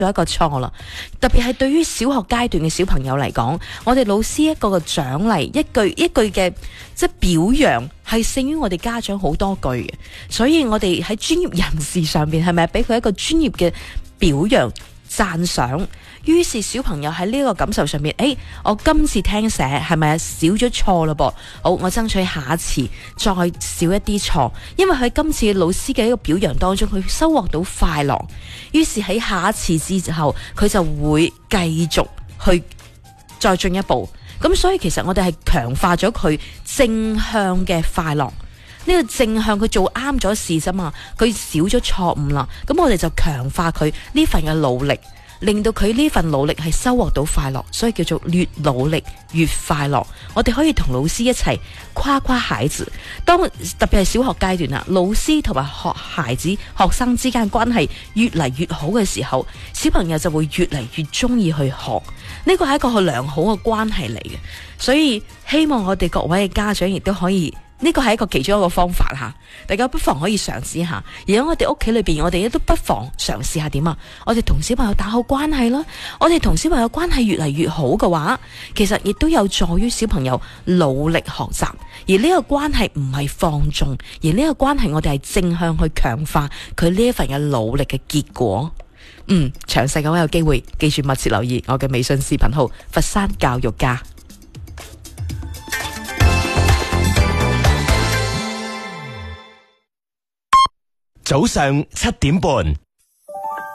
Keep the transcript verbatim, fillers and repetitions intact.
咗一個錯啦，特別係對於小學階段嘅小朋友嚟講，我哋老師一個嘅獎勵，一句一句嘅即係表揚，係勝於我哋家長好多句嘅。所以我哋喺專業人士上邊，係咪俾佢一個專業嘅表揚讚賞？於是小朋友喺呢個感受上面，誒，我今次聽寫係咪少咗錯咯噃？好，我爭取下一次再少一啲錯，因為喺今次老師嘅一個表揚當中，佢收穫到快樂，於是喺下一次之後，佢就會繼續去再進一步。咁所以其實我哋係強化咗佢正向嘅快樂。呢個正向佢做啱咗事啫嘛，佢少咗錯誤啦，咁我哋就強化佢呢份嘅努力，令到佢呢份努力係收穫到快樂，所以叫做越努力越快樂。我哋可以同老師一齊誇誇孩子，當特別係小學階段啦，老師同埋學孩子學生之間關係越嚟越好嘅時候，小朋友就會越嚟越中意去學，呢個係一個好良好嘅關係嚟嘅。所以希望我哋各位嘅家長亦都可以，呢個係一個其中一個方法吓，大家不妨可以嘗試下。而喺我哋屋企裏邊，我哋亦都不妨嘗試下點啊？我哋同小朋友打好關係啦，我哋同小朋友關係越嚟越好嘅話，其實亦都有助於小朋友努力學習。而呢個關係唔係放縱，而呢個關係我哋係正向去強化佢呢一份嘅努力嘅結果。嗯，詳細嘅話有機會記住密切留意我嘅微信視頻號佛山教育家。 早上七點半。